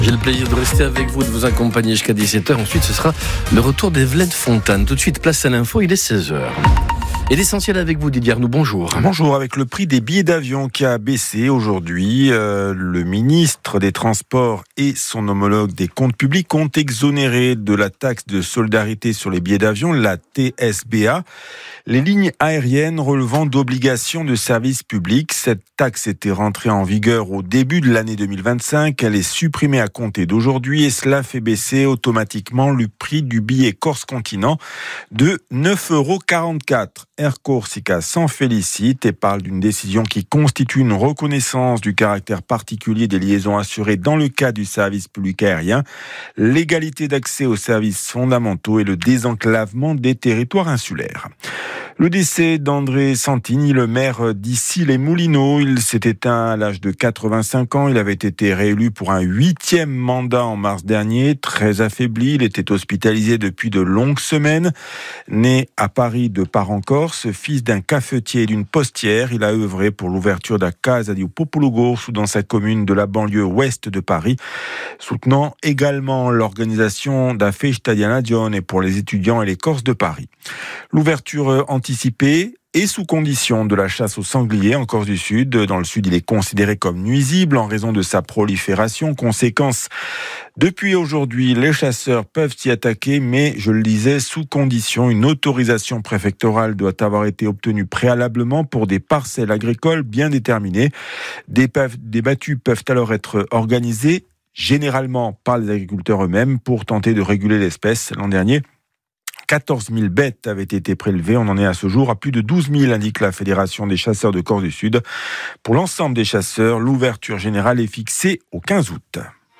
J'ai le plaisir de rester avec vous, de vous accompagner jusqu'à 17h. Ensuite, ce sera le retour d'Evelyne Fontane. Tout de suite, place à l'info, il est 16h. Et l'essentiel avec vous, Didier Arnoux, bonjour. Bonjour, avec le prix des billets d'avion qui a baissé aujourd'hui, le ministre des Transports et son homologue des Comptes publics ont exonéré de la taxe de solidarité sur les billets d'avion, la TSBA, les lignes aériennes relevant d'obligations de service public. Cette taxe était rentrée en vigueur au début de l'année 2025. Elle est supprimée à compter d'aujourd'hui et cela fait baisser automatiquement le prix du billet Corse-Continent de 9,44 €. Air Corsica s'en félicite et parle d'une décision qui constitue une reconnaissance du caractère particulier des liaisons assurées dans le cadre du service public aérien, l'égalité d'accès aux services fondamentaux et le désenclavement des territoires insulaires. Le décès d'André Santini, le maire d'Issy-les-Moulineaux, il s'est éteint à l'âge de 85 ans. Il avait été réélu pour un 8e mandat en mars dernier, très affaibli. Il était hospitalisé depuis de longues semaines. Né à Paris de parents corses, fils d'un cafetier et d'une postière, il a œuvré pour l'ouverture de la Casa di Popolo Corso dans sa commune de la banlieue ouest de Paris, soutenant également l'organisation da Festa di Nazione pour les étudiants et les Corses de Paris. L'ouverture anticipée et sous condition de la chasse au sanglier en Corse du Sud. Dans le Sud, il est considéré comme nuisible en raison de sa prolifération. Conséquence, depuis aujourd'hui, les chasseurs peuvent y attaquer, mais, je le disais, sous condition. Une autorisation préfectorale doit avoir été obtenue préalablement pour des parcelles agricoles bien déterminées. Des battues peuvent alors être organisées, généralement par les agriculteurs eux-mêmes, pour tenter de réguler l'espèce. L'an dernier, 14 000 bêtes avaient été prélevées. On en est à ce jour à plus de 12 000, indique la Fédération des chasseurs de Corse du Sud. Pour l'ensemble des chasseurs, l'ouverture générale est fixée au 15 août.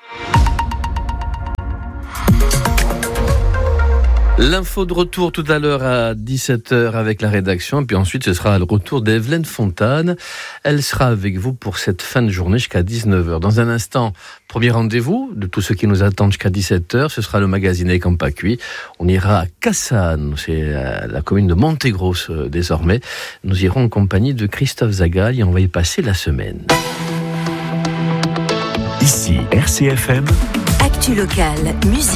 L'info de retour tout à l'heure à 17h avec la rédaction. Et puis ensuite, ce sera le retour d'Evelyne Fontane. Elle sera avec vous pour cette fin de journée jusqu'à 19h. Dans un instant, premier rendez-vous de tous ceux qui nous attendent jusqu'à 17h. Ce sera le magazine Campacuit. On ira à Cassane, c'est la commune de Montegrosse désormais. Nous irons en compagnie de Christophe Zagaï et on va y passer la semaine. Ici RCFM. Actu locale, musique.